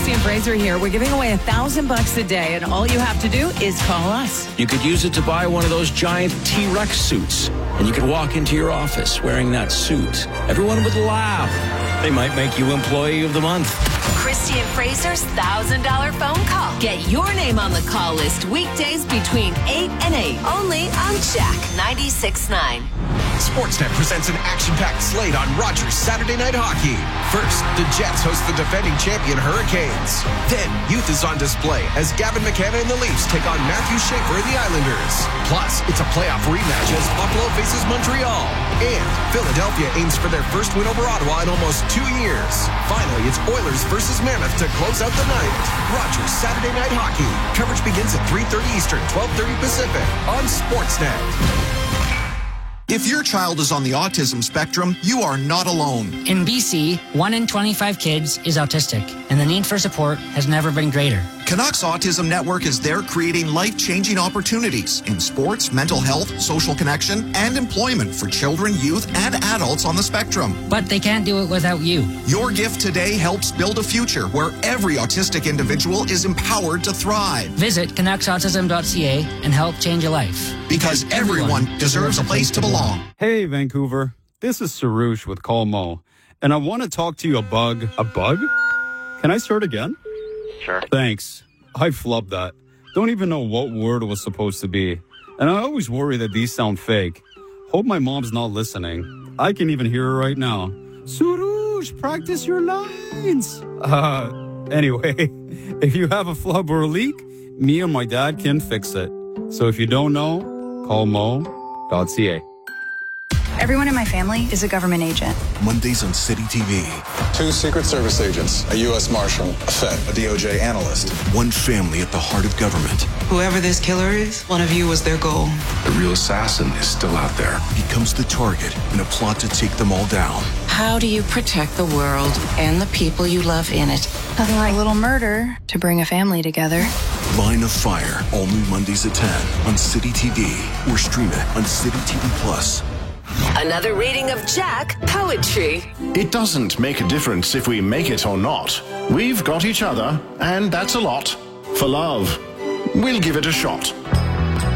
Christy and Fraser here. We're giving away $1,000 a day, and all you have to do is call us. You could use it to buy one of those giant T-Rex suits, and you could walk into your office wearing that suit. Everyone would laugh. They might make you Employee of the Month. Christy and Fraser's $1,000 phone call. Get your name on the call list weekdays between 8 and 8. Only on Jack 96.9. Sportsnet presents an action-packed slate on Rogers Saturday Night Hockey. First, the Jets host the defending champion Hurricanes. Then, youth is on display as Gavin McKenna and the Leafs take on Matthew Schaefer and the Islanders. Plus, it's a playoff rematch as Buffalo faces Montreal. And Philadelphia aims for their first win over Ottawa in almost 2 years. Finally, it's Oilers versus Mammoth to close out the night. Rogers Saturday Night Hockey. Coverage begins at 3:30 Eastern, 12:30 Pacific on Sportsnet. If your child is on the autism spectrum, you are not alone. In BC, 1 in 25 kids is autistic, and the need for support has never been greater. Canucks Autism Network is there creating life-changing opportunities in sports, mental health, social connection, and employment for children, youth, and adults on the spectrum. But they can't do it without you. Your gift today helps build a future where every autistic individual is empowered to thrive. Visit canucksautism.ca and help change a life. Because everyone deserves a place to belong. Hey, Vancouver. This is Sarush with Call Mo, and I want to talk to you about a bug? Can I start again? Sure. Thanks. I flubbed that. Don't even know what word it was supposed to be. And I always worry that these sound fake. Hope my mom's not listening. I can even hear her right now. Surush, practice your lines. Anyway, if you have a flub or a leak, me and my dad can fix it. So if you don't know, call mo.ca. Everyone in my family is a government agent. Mondays on City TV. 2 Secret Service agents, a U.S. Marshal, a Fed, a DOJ analyst. One family at the heart of government. Whoever this killer is, one of you was their goal. The real assassin is still out there. Becomes the target in a plot to take them all down. How do you protect the world and the people you love in it? Nothing like a little murder to bring a family together. Line of Fire, all new Mondays at 10 on City TV or stream it on City TV Plus. Another reading of Jack Poetry. It doesn't make a difference if we make it or not. We've got each other, and that's a lot. For love, we'll give it a shot.